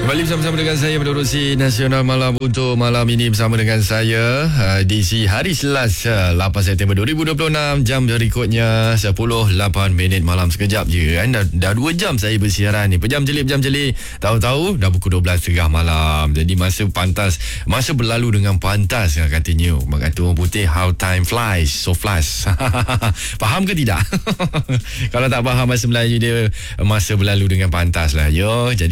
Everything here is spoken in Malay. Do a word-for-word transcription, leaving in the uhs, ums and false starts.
Kembali bersama-sama dengan saya Menerusi Nasional Malam untuk malam ini bersama dengan saya uh, edisi hari Selasa lapan September dua ribu dua puluh enam. Jam berikutnya sepuluh lapan minit malam. Sekejap je kan, dah, dah dua jam saya bersiaran ni. Pejam jelik pejam jelik. Tahu-tahu dah pukul dua belas tiga puluh malam. Jadi masa pantas, masa berlalu dengan pantas katanya. Kata orang putih, how time flies so fast. Faham ke tidak? Kalau tak faham bahasa Melayu dia, masa berlalu dengan pantas lah. Yo, jadi